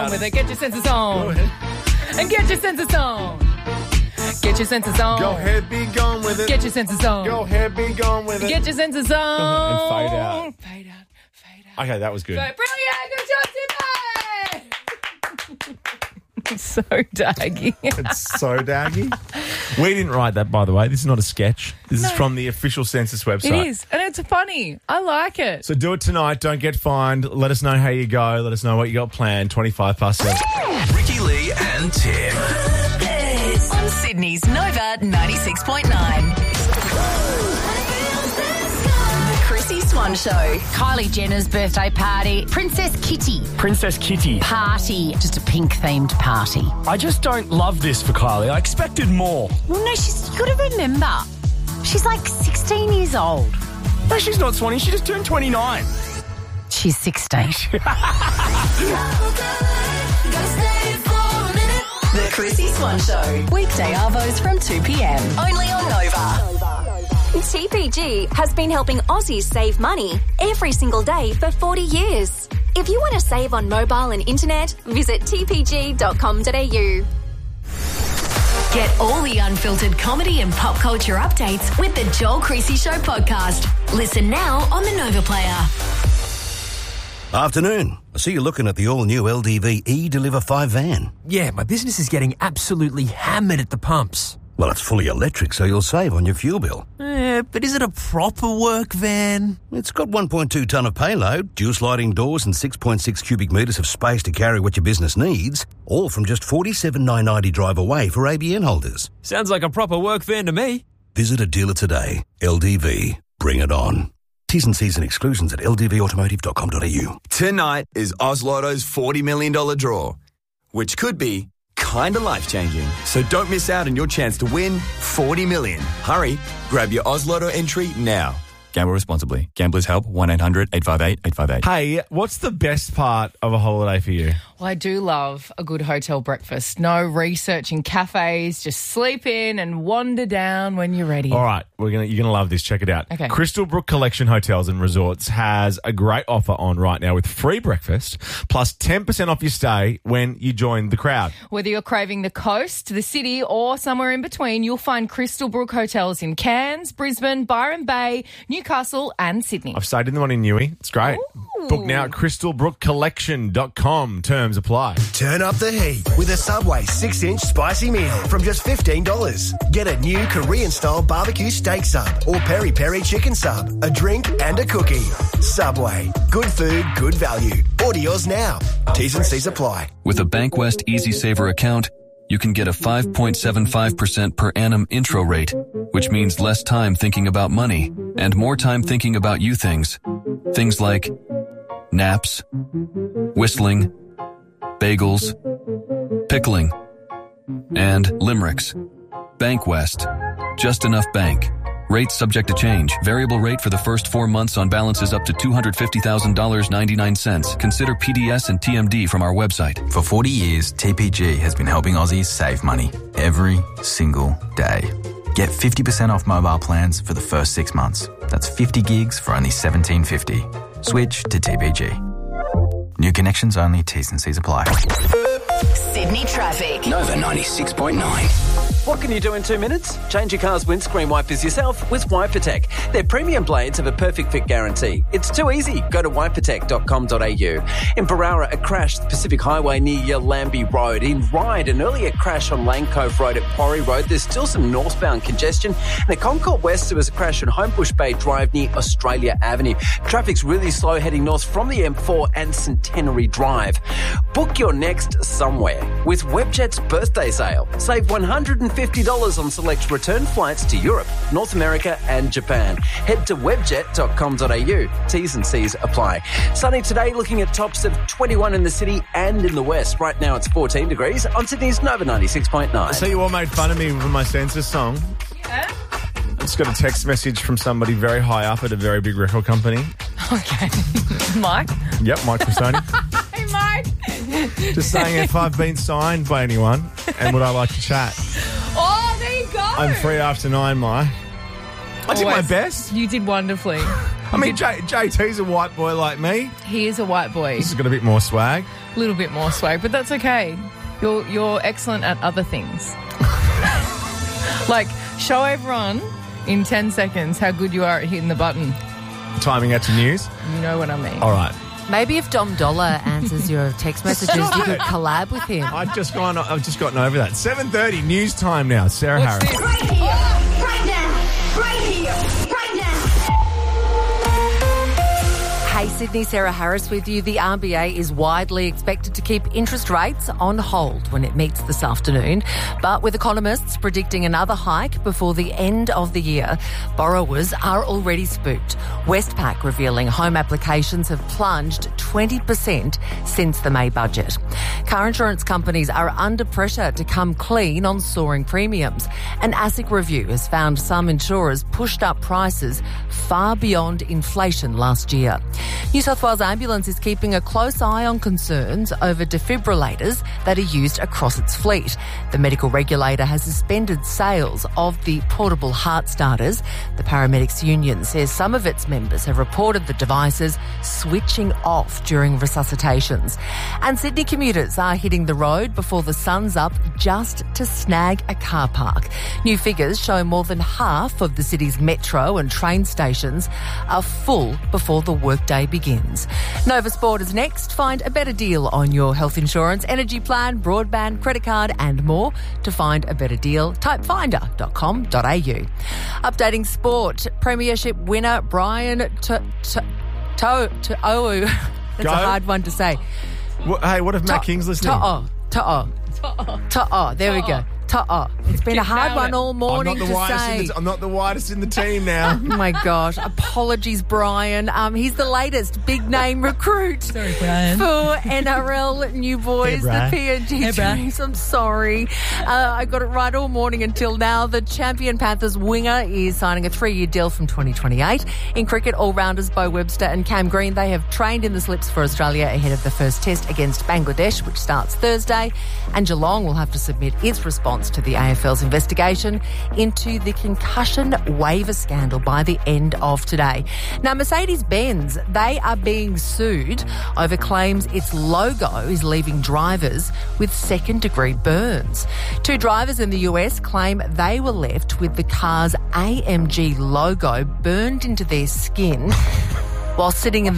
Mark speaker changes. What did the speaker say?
Speaker 1: on with it. Get your senses on.
Speaker 2: Go ahead.
Speaker 1: And get your senses on. Get your senses on.
Speaker 2: Go ahead, be gone with it.
Speaker 1: Get your senses on.
Speaker 2: Go ahead, be gone with it.
Speaker 1: Get your senses on.
Speaker 2: And fade out.
Speaker 1: Fade out. Fade out.
Speaker 2: Okay, that was good.
Speaker 1: Brilliant. Good job, Timbo. It's so daggy.
Speaker 2: It's so daggy. We didn't write that, by the way. This is not a sketch. This is from the official census website.
Speaker 1: It is. And it's funny. I like it.
Speaker 2: So do it tonight. Don't get fined. Let us know how you go. Let us know what you got planned. 25+7.
Speaker 3: Ricky Lee and Tim.
Speaker 4: On Sydney's Nova 96.9. The Chrissy Swan Show.
Speaker 5: Kylie Jenner's birthday party. Princess Kitty party. Just a pink themed party.
Speaker 6: I just don't love this for Kylie. I expected more.
Speaker 5: Well, no, you got to remember, she's like 16 years old.
Speaker 6: No, she's not, Swanee. She just turned 29.
Speaker 5: She's 16.
Speaker 4: The Chrissy Swan Show. Weekday arvos from 2 p.m. Only on Nova.
Speaker 7: TPG has been helping Aussies save money every single day for 40 years. If you want to save on mobile and internet, visit tpg.com.au.
Speaker 4: Get all the unfiltered comedy and pop culture updates with the Joel Creasy Show podcast. Listen now on the Nova Player.
Speaker 8: Afternoon. I see you looking at the all-new LDV E-Deliver 5 van.
Speaker 9: Yeah, my business is getting absolutely hammered at the pumps.
Speaker 8: Well, it's fully electric, so you'll save on your fuel bill.
Speaker 9: But is it a proper work van?
Speaker 8: It's got 1.2 tonne of payload, dual sliding doors and 6.6 cubic metres of space to carry what your business needs, all from just $47,990 drive away for ABN holders.
Speaker 9: Sounds like a proper work van to me.
Speaker 8: Visit a dealer today. LDV. Bring it on. T's and C's and exclusions at ldvautomotive.com.au.
Speaker 3: Tonight is Oz Lotto's $40 million draw, which could be kind of life-changing. So don't miss out on your chance to win $40 million. Hurry, grab your Oz Lotto entry now. Gamble responsibly. Gamblers help 1-800-858-858.
Speaker 2: Hey, what's the best part of a holiday for you?
Speaker 1: Well, I do love a good hotel breakfast. No research in cafes, just sleep in and wander down when you're ready.
Speaker 2: All right, you're gonna love this. Check it out.
Speaker 1: Okay.
Speaker 2: Crystal Brook Collection Hotels and Resorts has a great offer on right now with free breakfast plus 10% off your stay when you join the crowd.
Speaker 1: Whether you're craving the coast, the city, or somewhere in between, you'll find Crystal Brook Hotels in Cairns, Brisbane, Byron Bay, Newcastle, and Sydney.
Speaker 2: I've stayed in the one in Newey. It's great.
Speaker 1: Ooh.
Speaker 2: Book now at crystalbrookcollection.com. Terms apply.
Speaker 10: Turn up the heat with a Subway 6-inch spicy meal from just $15. Get a new Korean-style barbecue steak sub or peri-peri chicken sub, a drink and a cookie. Subway. Good food, good value. Order yours now. T's and C's apply.
Speaker 11: With a Bankwest Easy Saver account, you can get a 5.75% per annum intro rate, which means less time thinking about money and more time thinking about you things. Things like naps, whistling, bagels, pickling, and limericks. Bankwest. Just enough bank. Rates subject to change. Variable rate for the first 4 months on balances up to $250,000.99. Consider PDS and TMD from our website.
Speaker 12: For 40 years, TPG has been helping Aussies save money every single day. Get 50% off mobile plans for the first 6 months. That's 50 gigs for only $17.50. Switch to TPG. New connections only. T's and C's apply.
Speaker 4: Sydney traffic.
Speaker 3: Nova 96.9.
Speaker 13: What can you do in 2 minutes? Change your car's windscreen wipers yourself with WiperTech. Their premium blades have a perfect fit guarantee. It's too easy. Go to wipertech.com.au. In Barara, a crash at the Pacific Highway near Yalambee Road. In Ryde, an earlier crash on Lane Cove Road at Quarry Road. There's still some northbound congestion. And at Concord West, there was a crash on Homebush Bay Drive near Australia Avenue. Traffic's really slow heading north from the M4 and Centenary Drive. Book your next somewhere with Webjet's birthday sale. Save $150 on select return flights to Europe, North America and Japan. Head to webjet.com.au. T's and C's apply. Sunny today, looking at tops of 21 in the city and in the west. Right now it's 14 degrees on Sydney's Nova 96.9.
Speaker 2: So you all made fun of me with my census song.
Speaker 1: Yeah.
Speaker 2: I just got a text message from somebody very high up at a very big record company.
Speaker 1: Okay. Mike?
Speaker 2: Yep, Mike Cressoni.
Speaker 1: Hey, Mike.
Speaker 2: Just saying if I've been signed by anyone and would I like to chat.
Speaker 1: Oh, there you go.
Speaker 2: I'm free after 9, Mike. I did my best.
Speaker 1: You did wonderfully.
Speaker 2: I mean, JT's a white boy like me.
Speaker 1: He is a white boy.
Speaker 2: This has got a bit more swag.
Speaker 1: A little bit more swag, but that's okay. You're excellent at other things. Like, show everyone in 10 seconds how good you are at hitting the button.
Speaker 2: Timing out to news?
Speaker 1: You know what I mean.
Speaker 2: All right.
Speaker 14: Maybe if Dom Dollar answers your text messages, you could collab with him.
Speaker 2: I've just gotten over that. 7:30 news time now. Sarah Harris.
Speaker 4: Right here, right now, right here, right now.
Speaker 14: Hey Sydney, Sarah Harris with you. The RBA is widely expected to keep interest rates on hold when it meets this afternoon. But with economists predicting another hike before the end of the year, borrowers are already spooked. Westpac revealing home applications have plunged 20% since the May budget. Car insurance companies are under pressure to come clean on soaring premiums. An ASIC review has found some insurers pushed up prices far beyond inflation last year. New South Wales Ambulance is keeping a close eye on concerns over defibrillators that are used across its fleet. The medical regulator has suspended sales of the portable heart starters. The paramedics union says some of its members have reported the devices switching off during resuscitations. And Sydney commuters are hitting the road before the sun's up just to snag a car park. New figures show more than half of the city's metro and train stations are full before the workday begins. Nova Sport is next. Find a better deal on your health insurance, energy plan, broadband, credit card and more. To find a better deal, type finder.com.au. Updating sport, premiership winner Brian To'o. That's a hard one to say.
Speaker 2: Hey, what if Matt King's listening?
Speaker 14: To'o. There we go. To'o. It's been a hard one all morning to say.
Speaker 2: I'm not the widest in the team now.
Speaker 14: Oh my gosh. Apologies, Brian. He's the latest big name recruit.
Speaker 1: Sorry, Brian.
Speaker 14: For NRL New Boys, the PNG Dreams. I'm sorry. I got it right all morning until now. The champion Panthers winger is signing a 3-year deal from 2028. In cricket, all-rounders Bo Webster and Cam Green, they have trained in the slips for Australia ahead of the first test against Bangladesh, which starts Thursday. And Geelong will have to submit its response to the AFL's investigation into the concussion waiver scandal by the end of today. Now, Mercedes-Benz, they are being sued over claims its logo is leaving drivers with second-degree burns. 2 drivers in the US claim they were left with the car's AMG logo burned into their skin while sitting in